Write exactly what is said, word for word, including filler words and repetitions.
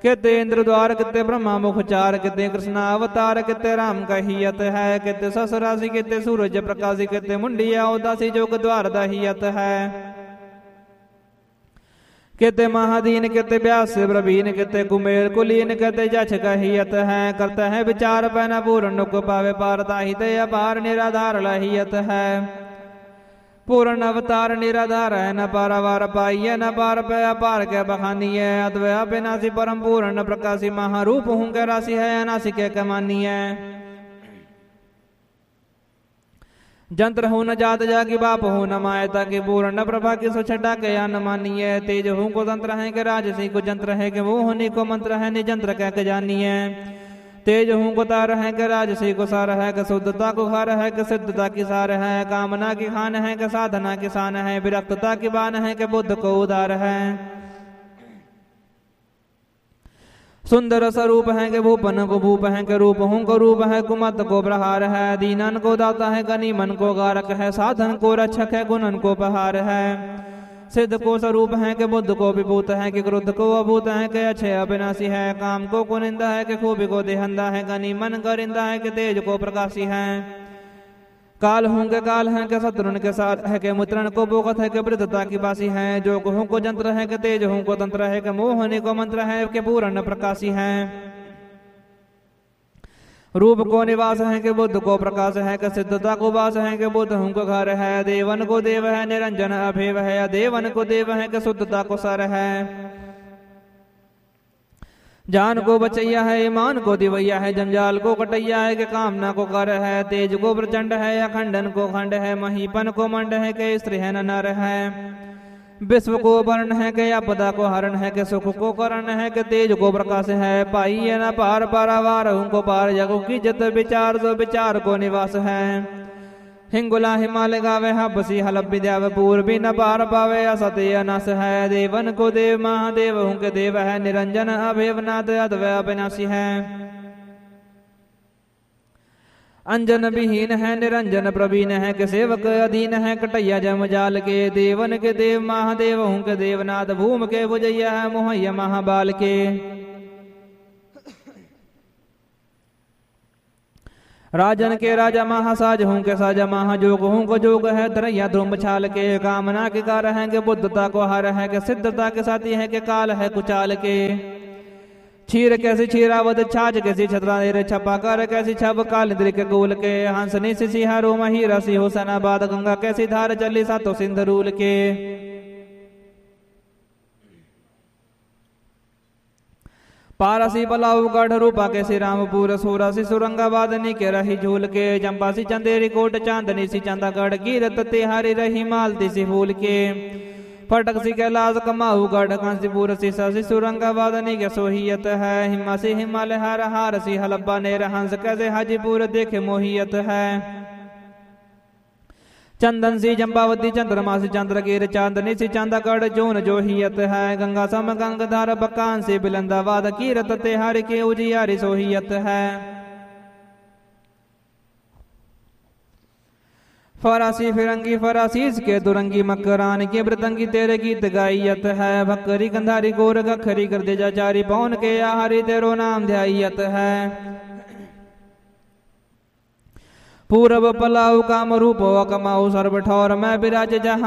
किते इंद्र द्वार किते ब्रह्मा मुख चार किते कृष्ण अवतार किते राम कहियत है किते ससुरासी किते सूरज प्रकाशी किते मुंडिया उदासी जोग द्वार दहियत है किते महादीन किते व्यास प्रवीण किते कुमेर कुलीन किते जछ कहियत है करता है विचार पैना पूर्ण को पावे पारता ही ते अपार निराधार लहियत है पूर्ण अवतार निराधार है न पारावार पाइय न पार पे अपार के बखानी है अद्वय अविनाशी परम पूर्ण प्रकाशी महारूप हूँ के राशि है अनाशी के कमानी है जंत्र हूँ न जात जाकी बाप हूँ न मायता की पूर्ण प्रभा की सो छटा के या न मानिए तेज हूँ को तंत्र है के राजसी को जंत्र है के वो होनी को मंत्र है निजंत्र कह के जानिए तेज हूँ को तार है के राजसी को सार है के शुद्धता को खार है के सिद्धता की सार है कामना की खान है के साधना की शान है विरक्तता की बान है के बुद्ध को उदार है सुंदर स्वरूप है के भूपन को भूप है के रूप हूँ को रूप है कुमत को प्रहार है दीनन को दाता है गनी मन को गारक है साधन को रक्षक है गुणन को पहार है सिद्ध को स्वरूप है के बुद्ध को विभूत है कि क्रोध को अभूत है के अच्छे अविनाशी है काम को कुनिंदा है कि खूबी को देहंदा है गनी मन गरिंदा है कि तेज को प्रकाशी है काल हूँ के काल है के शत्रुन के साथ है के मुद्रण को बोगत है के वृद्धता की बासी है जो हूँ को जंत्र है के तेज हूँ को तंत्र है के मोहनी को मंत्र है के पूर्ण प्रकाशी है रूप को निवास है के बुद्ध को प्रकाश है के सिद्धता को वास है के बुद्ध हूँ को घर है देवन को देव है निरंजन अभेव है देवन को देव है के शुद्धता को सर है जान को बचैया है ईमान को दिवैया है जंजाल को कटैया है के कामना को कर है तेज को प्रचंड है अखंडन को खंड है महीपन को मंड है के स्त्री है न नर है विश्व को वर्ण है के आपदा को हरण है के सुख को करण है के तेज को प्रकाश है पाई है न पार पारावार उनको पार जगो की जत विचार जो विचार को निवास है हिंगुला हिमालय गावे हबसी हलब विद्याव पूर्वी न पार पावे असत्य नस है देवन को देव महादेव हूँ के देव है निरंजन अभेवनाथ अद्वय अविनाशी है अंजन विहीन है निरंजन प्रवीण है के सेवक अधीन है कटैया जम जाल के देवन के देव महादेव हूँ के देवनाथ भूम के बुझैया है मोहैया महाबाल के राजन के राजा महासाज हूँ के साजा महाजोग हूँ को जोग है धरैया ध्रुम छाल के कामना के कार है के बुद्धता को हर है के सिद्धता के साथी है के काल है कुचाल के क्षीर कैसी क्षीरावत छाछ कैसी छतरा छपा कर कैसी छब कालिंद्र के गोल के हंसनी सी सिहारो मही रसी हुसैनाबाद गंगा कैसी धार चली सातो सिंध रूल के पारसी पलाऊ गढ़ रूपा के श्री रामपुर सूरसी सुरंगाबादनी के रही झूल के चंपासी चंदेरी कोट चांदनी सी चंदागढ़ कीरत तिहारी रही मालती सी फूल के फटक सी कैलाश कमाऊ गढ़ कांसीपुर सी ससी सुरंगाबादनी के सोहियत है हिमासी हिमालय हार हार सी हलब्बा नेर हंस कैसे हाजीपुर देखे मोहियत है चंदन सी चंपावती चंद्रमा सी चंद्रगिर चांदनी सी चांदागढ़ जोन जोहियत है गंगा सम गंगधार बकान से बिलंदाबाद कीरत तिहारी के उजियारी सोहियत है फरासी फिरंगी फरासीस के दुरंगी मकरान के मृदंगी तेरे गीत गायत है भक्करी गंधारी गोर गखरी कर दे जाचारी पौन के आहारी तेरो नाम ध्यायत है पूरब पलाऊ काम रूप कमाऊ सर्व ठौर मैं विराज जहाँ